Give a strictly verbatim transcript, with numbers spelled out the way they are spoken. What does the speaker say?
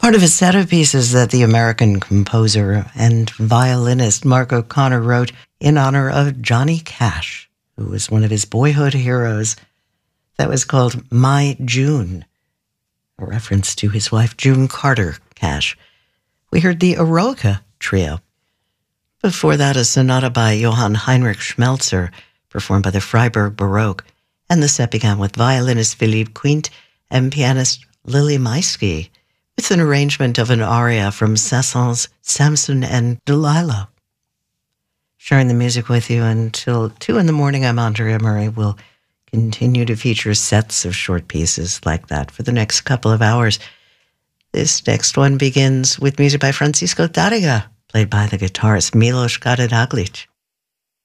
Part of a set of pieces that the American composer and violinist Mark O'Connor wrote in honor of Johnny Cash, who was one of his boyhood heroes. That was called My June, a reference to his wife June Carter Cash. We heard the Eroica Trio. Before that, a sonata by Johann Heinrich Schmelzer, performed by the Freiburg Baroque, and the set began with violinist Philippe Quint and pianist Lily Maisky, with an arrangement of an aria from Saint-Saëns' Samson and Delilah. Sharing the music with you until two in the morning, I'm Andrea Murray. We'll continue to feature sets of short pieces like that for the next couple of hours. This next one begins with music by Francisco Tárrega, played by the guitarist Milos Karađaglić.